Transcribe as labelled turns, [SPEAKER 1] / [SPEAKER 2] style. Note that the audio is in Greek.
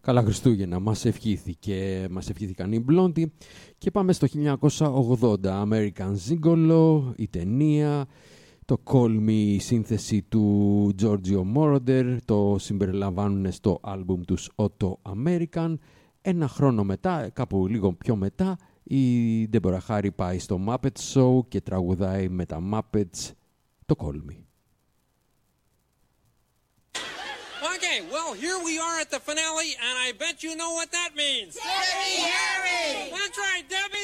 [SPEAKER 1] Καλά Χριστούγεννα, μας ευχήθηκαν οι Blondie. Και πάμε στο 1980, American Gigolo, η ταινία, το Call Me, η σύνθεση του Giorgio Moroder, το συμπεριλαμβάνουν στο άλμπουμ τους Otto American. Ένα χρόνο μετά, κάπου λίγο πιο μετά, η Deborah Harry πάει στο Muppet Show και τραγουδάει με τα Muppets το Call Me.
[SPEAKER 2] Okay, well, here we are at the finale, and I bet you know what that means. Debbie Harry! That's right, Debbie